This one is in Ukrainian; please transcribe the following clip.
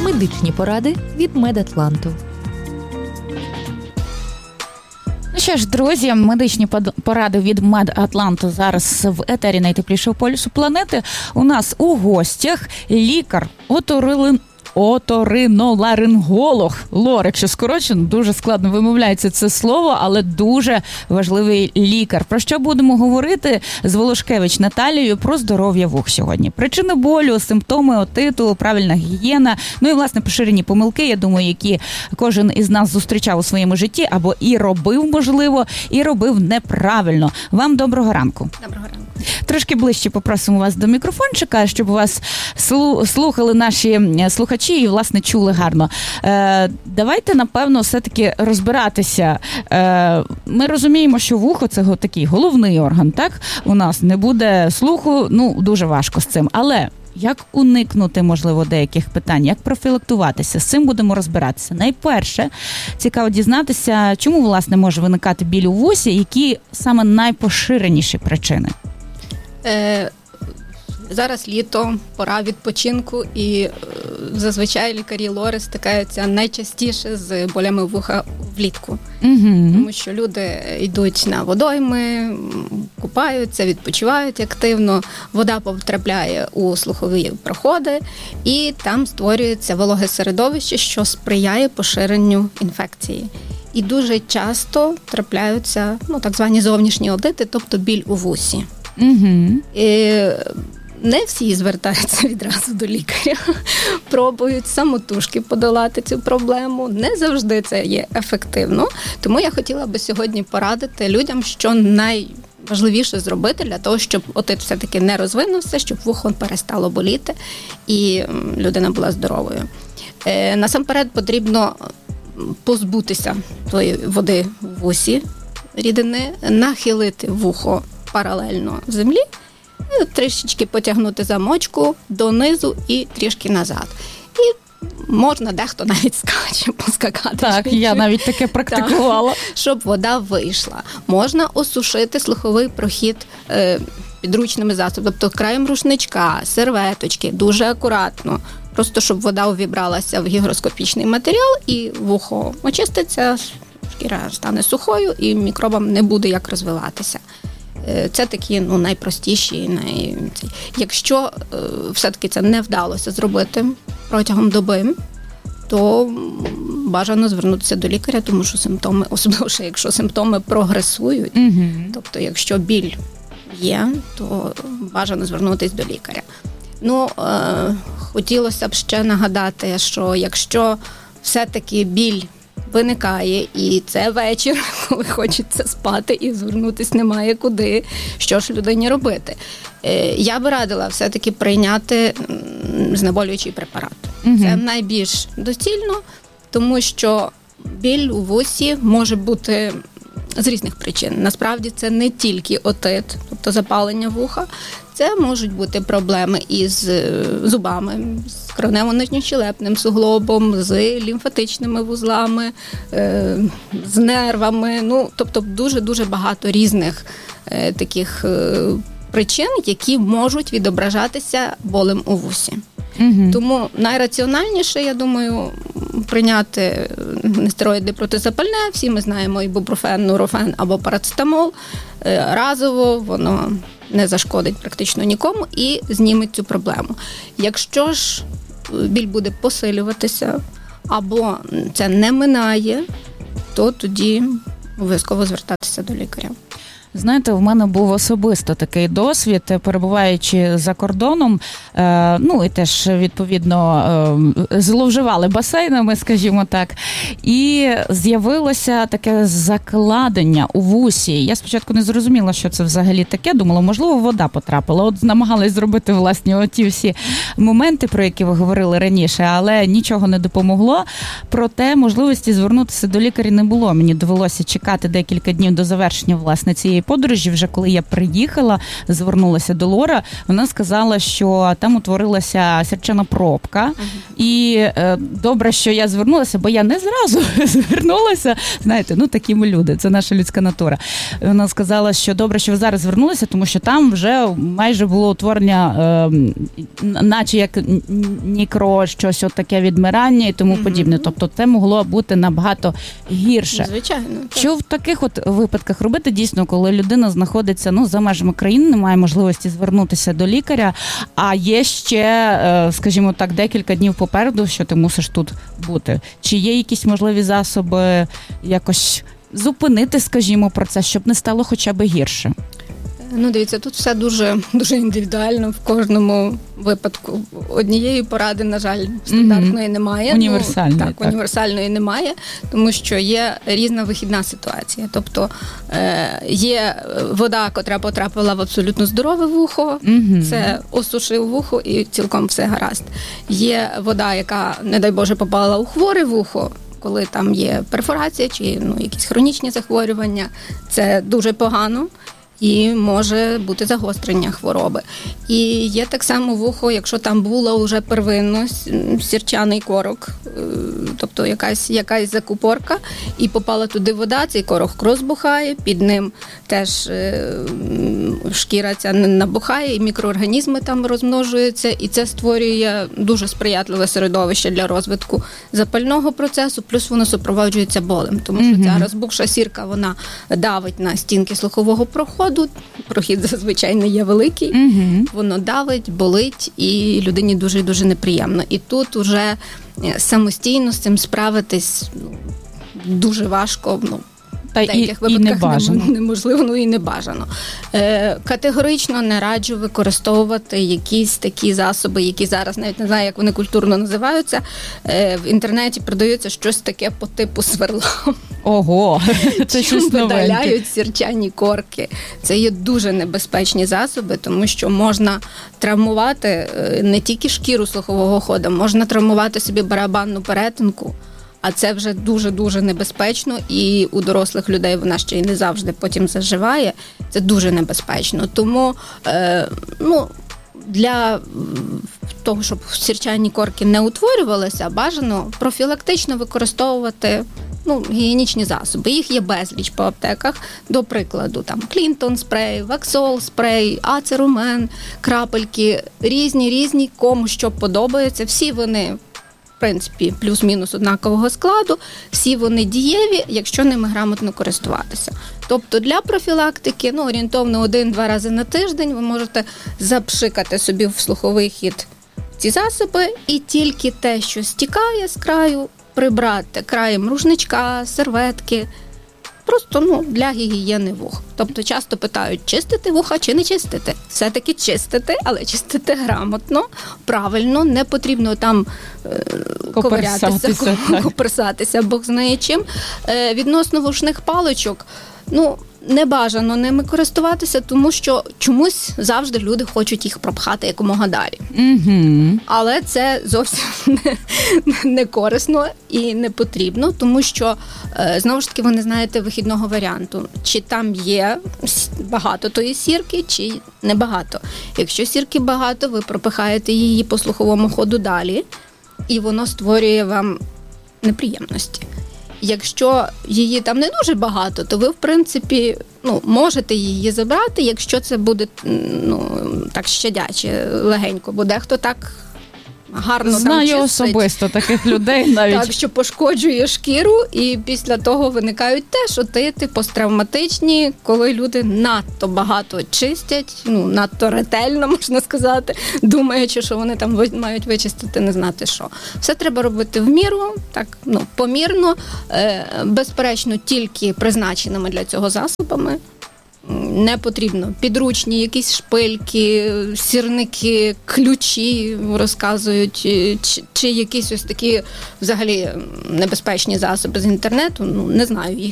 Медичні поради від Медатланту. Ну що ж, друзі, медичні поради від Медатланту зараз в етері найтеплішого полюсу планети. У нас у гостях лікар оториноларинголог. Лорич, скорочено, дуже складно вимовляється це слово, але дуже важливий лікар. Про що будемо говорити з Волошкевич Наталією про здоров'я вух сьогодні? Причини болю, симптоми отиту, правильна гігієна, ну і, власне, поширені помилки, я думаю, які кожен із нас зустрічав у своєму житті або і робив, можливо, і робив неправильно. Вам доброго ранку. Доброго ранку. Трошки ближче попросимо вас до мікрофончика, щоб вас слухали наші слухачі і, власне, чули гарно. Давайте, напевно, все-таки розбиратися. Ми розуміємо, що вухо – це такий головний орган, так? У нас не буде слуху, ну, дуже важко з цим. Але як уникнути, можливо, деяких питань, як профілактуватися? З цим будемо розбиратися. Найперше, цікаво дізнатися, чому, власне, може виникати біль у вусі, які саме найпоширеніші причини? Зараз літо, пора відпочинку, і зазвичай лікарі-лори стикаються найчастіше з болями вуха влітку. Тому що люди йдуть на водойми, купаються, відпочивають активно, вода потрапляє у слухові проходи, і там створюється вологе середовище, що сприяє поширенню інфекції. І дуже часто трапляються так звані зовнішні одити, тобто біль у вусі. Не всі звертаються відразу до лікаря, пробують самотужки подолати цю проблему. Не завжди це є ефективно. Тому я хотіла би сьогодні порадити людям, що найважливіше зробити для того, щоб отит все-таки не розвинувся, щоб вухо перестало боліти і людина була здоровою. Насамперед потрібно позбутися тої води в вусі, рідини, нахилити вухо паралельно землі, трішечки потягнути замочку донизу і трішки назад. І можна, дехто навіть скаче, поскакати. Так, я навіть таке практикувала. Так, щоб вода вийшла. Можна осушити слуховий прохід підручними засобами, тобто краєм рушничка, серветочки, дуже акуратно. Просто щоб вода увібралася в гігроскопічний матеріал і вухо очиститься, шкіра стане сухою і мікробам не буде як розвиватися. Це такі найпростіші. Якщо все-таки це не вдалося зробити протягом доби, то бажано звернутися до лікаря, тому що симптоми, особливо якщо симптоми прогресують, тобто якщо біль є, то бажано звернутися до лікаря. Хотілося б ще нагадати, що якщо все-таки біль виникає, і це вечір, коли хочеться спати і звернутися немає куди, що ж людині робити? Я би радила все-таки прийняти знеболюючий препарат. Це найбільш доцільно, тому що біль у вусі може бути з різних причин. Насправді це не тільки отит, тобто запалення вуха, це можуть бути проблеми із зубами, з кронево-нижньощелепним суглобом, з лімфатичними вузлами, з нервами. Тобто дуже-дуже багато різних таких причин, які можуть відображатися болем у вусі. Тому найраціональніше, я думаю, прийняти нестероїди протизапальне. Всі ми знаємо ібупрофен, нурофен або парацетамол. Разово воно не зашкодить практично нікому і зніметь цю проблему. Якщо ж біль буде посилюватися або це не минає, то тоді обов'язково звертатися до лікаря. Знаєте, в мене був особисто такий досвід, перебуваючи за кордоном, і теж, відповідно, зловживали басейнами, скажімо так, і з'явилося таке закладення у вусі. Я спочатку не зрозуміла, що це взагалі таке, думала, можливо, вода потрапила. От намагалась зробити, власне, оті всі моменти, про які ви говорили раніше, але нічого не допомогло. Проте можливості звернутися до лікаря не було. Мені довелося чекати декілька днів до завершення, власне, цієї подорожі, вже коли я приїхала, звернулася до Лора, вона сказала, що там утворилася сірчана пробка. І добре, що я звернулася, бо я не зразу звернулася. Знаєте, такі ми люди, це наша людська натура. Вона сказала, що добре, що ви зараз звернулися, тому що там вже майже було утворення, наче як нікро, щось таке відмирання і тому подібне. Тобто це могло бути набагато гірше. Звичайно. Так. Що в таких випадках робити дійсно, коли людина знаходиться за межами країни, немає можливості звернутися до лікаря, а є ще, скажімо так, декілька днів попереду, що ти мусиш тут бути? Чи є якісь можливі засоби якось зупинити, скажімо, процес, щоб не стало хоча б гірше? Дивіться, тут все дуже, дуже індивідуально в кожному випадку. Однієї поради, на жаль, стандартної немає. Універсальної. Так, універсальної немає, тому що є різна вихідна ситуація. Тобто є вода, котра потрапила в абсолютно здорове вухо, це осушив вухо і цілком все гаразд. Є вода, яка, не дай Боже, попала у хворе вухо, коли там є перфорація чи якісь хронічні захворювання, це дуже погано. І може бути загострення хвороби. І є так само вухо, якщо там була вже первинно сірчаний корок, тобто якась закупорка, і попала туди вода, цей корок розбухає, під ним теж шкіра ця набухає, і мікроорганізми там розмножуються, і це створює дуже сприятливе середовище для розвитку запального процесу, плюс воно супроводжується болем, тому що ця розбухша сірка, вона давить на стінки слухового проходу, прохід зазвичай не є великий, воно давить, болить, і людині дуже-дуже неприємно. І тут уже самостійно з цим справитись дуже важко, в деяких випадках неможливо, і не бажано. Категорично не раджу використовувати якісь такі засоби, які зараз, навіть не знаю, як вони культурно називаються, в інтернеті продаються щось таке по типу сверла. Ого, це щось новеньке. Видаляють сірчані корки. Це є дуже небезпечні засоби, тому що можна травмувати не тільки шкіру слухового ходу, можна травмувати собі барабанну перетинку, а це вже дуже-дуже небезпечно, і у дорослих людей вона ще й не завжди потім заживає. Це дуже небезпечно. Тому, для того, щоб сірчані корки не утворювалися, бажано профілактично використовувати гігієнічні засоби. Їх є безліч по аптеках. До прикладу, там Клінтон спрей, Ваксол спрей, Ацерумен, крапельки, різні, кому що подобається. Всі вони, в принципі, плюс-мінус однакового складу, всі вони дієві, якщо ними грамотно користуватися. Тобто для профілактики, орієнтовно 1-2 рази на тиждень ви можете запшикати собі в слуховий хід ці засоби, і тільки те, що стікає з краю, прибрати краєм рушничка, серветки, просто для гігієни вух. Тобто часто питають, чистити вуха чи не чистити. Все-таки чистити, але чистити грамотно, правильно, не потрібно там ковирятися, коперсатися, Бог знає чим. Відносно вушних паличок, не бажано ними користуватися, тому що чомусь завжди люди хочуть їх пропхати якомога далі. Але це зовсім не корисно і не потрібно, тому що, знову ж таки, ви не знаєте вихідного варіанту. Чи там є багато тої сірки, чи небагато. Якщо сірки багато, ви пропихаєте її по слуховому ходу далі, і воно створює вам неприємності. Якщо її там не дуже багато, то ви, в принципі, можете її забрати, якщо це буде, так щадяче, легенько, бо дехто так гарно знаю там чистить. Особисто таких людей навіть. Так, що пошкоджує шкіру, і після того виникають теж отити посттравматичні, коли люди надто багато чистять, надто ретельно, можна сказати, думаючи, що вони там мають вичистити не знати що. Все треба робити в міру, так, помірно, безперечно, тільки призначеними для цього засобами. Не потрібно підручні, якісь шпильки, сірники, ключі розказують, чи якісь ось такі взагалі небезпечні засоби з інтернету. Не знаю,